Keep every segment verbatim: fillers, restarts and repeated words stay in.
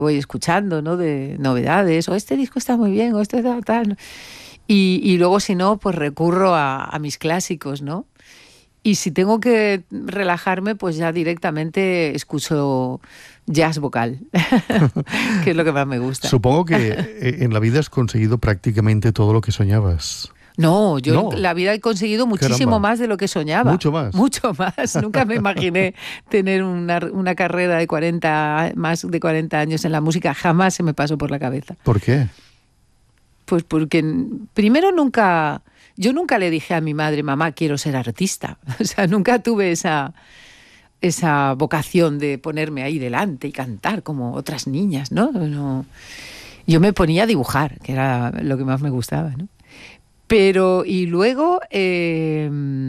voy escuchando, ¿no? De novedades, o este disco está muy bien, o este tal, tal. Y, y luego, si no, pues recurro a, a mis clásicos, ¿no? Y si tengo que relajarme, pues ya directamente escucho jazz vocal, que es lo que más me gusta. Supongo que en la vida has conseguido prácticamente todo lo que soñabas. No, yo No. en la vida he conseguido muchísimo Caramba. más de lo que soñaba. Mucho más. Mucho más. Nunca me imaginé tener una, una carrera de cuarenta, más de cuarenta años en la música. Jamás se me pasó por la cabeza. ¿Por qué? Pues porque primero nunca... Yo nunca le dije a mi madre, mamá, quiero ser artista. O sea, nunca tuve esa, esa vocación de ponerme ahí delante y cantar como otras niñas, ¿no? No. Yo me ponía a dibujar, que era lo que más me gustaba, ¿no? Pero, y luego, eh,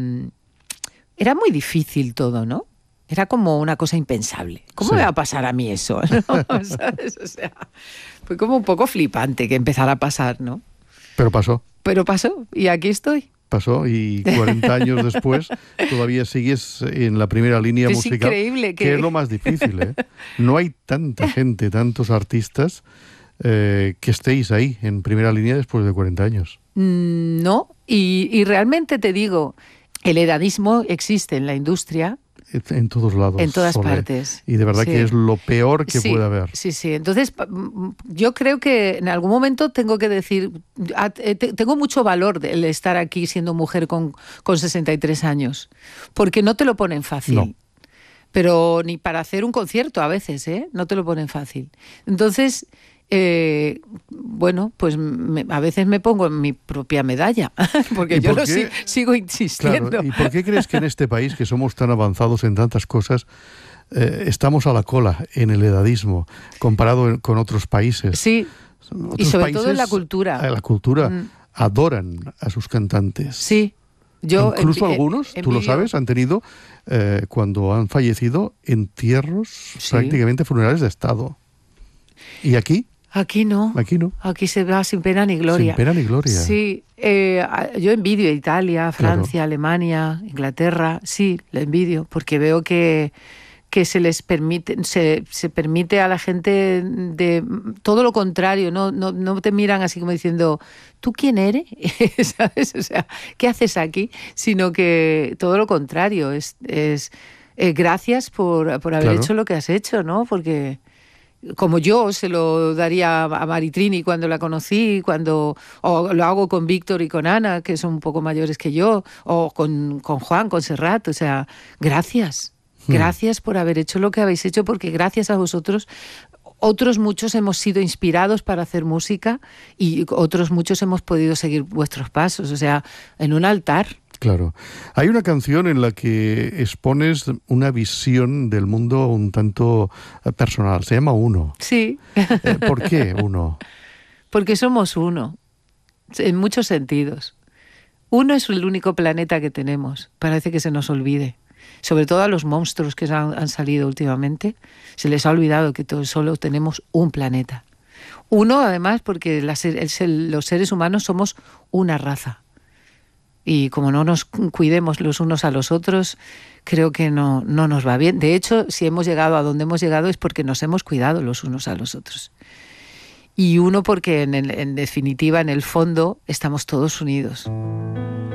era muy difícil todo, ¿no? Era como una cosa impensable. ¿Cómo sí. me va a pasar a mí eso? ¿No? ¿Sabes? O sea, fue como un poco flipante que empezara a pasar, ¿no? Pero pasó. Pero pasó, y aquí estoy. Pasó, y cuarenta años después todavía sigues en la primera línea es musical. Es increíble. Que... que es lo más difícil, ¿eh? No hay tanta gente, tantos artistas eh, que estéis ahí en primera línea después de cuarenta años. No, y, y realmente te digo, el edadismo existe en la industria. En todos lados. En todas Solé. partes. Y de verdad sí. que es lo peor que sí, puede haber. Sí, sí. Entonces, yo creo que en algún momento tengo que decir, tengo mucho valor el estar aquí siendo mujer con, con sesenta y tres años, porque no te lo ponen fácil. No. Pero ni para hacer un concierto a veces, ¿eh? No te lo ponen fácil. Entonces... Eh, bueno, pues me, a veces me pongo en mi propia medalla, porque yo lo si, sigo insistiendo. Claro, ¿y por qué crees que en este país, que somos tan avanzados en tantas cosas, eh, estamos a la cola en el edadismo, comparado con otros países? Sí, otros y sobre países, todo en la cultura. La cultura mm. adoran a sus cantantes. Sí. Yo Incluso en, algunos, en, tú en lo sabes, han tenido, eh, cuando han fallecido, entierros sí. prácticamente funerales de Estado. ¿Y aquí? Aquí no. Aquí no. Aquí se va sin pena ni gloria. Sin pena ni gloria. Sí. Eh, yo envidio a Italia, Francia, claro. Alemania, Inglaterra. Sí, la envidio porque veo que, que se les permite, se, se permite a la gente de todo lo contrario. No, no, no te miran así como diciendo, ¿tú quién eres? ¿Sabes? O sea, ¿qué haces aquí? Sino que todo lo contrario. Es, es eh, gracias por, por haber claro. hecho lo que has hecho, ¿no? Porque... como yo se lo daría a Maritrini cuando la conocí, cuando o lo hago con Víctor y con Ana, que son un poco mayores que yo, o con, con Juan, con Serrat. O sea, gracias. Hmm. Gracias por haber hecho lo que habéis hecho, porque gracias a vosotros otros muchos hemos sido inspirados para hacer música y otros muchos hemos podido seguir vuestros pasos. O sea, en un altar. Claro. Hay una canción en la que expones una visión del mundo un tanto personal. Se llama Uno. Sí. Eh, ¿Por qué Uno? Porque somos uno, en muchos sentidos. Uno es el único planeta que tenemos. Parece que se nos olvide. Sobre todo a los monstruos que han, han salido últimamente. Se les ha olvidado que todos solo tenemos un planeta. Uno, además, porque las, el, los seres humanos somos una raza. Y como no nos cuidemos los unos a los otros, creo que no, no nos va bien. De hecho, si hemos llegado a donde hemos llegado es porque nos hemos cuidado los unos a los otros. Y uno porque, en, en definitiva, en el fondo, estamos todos unidos.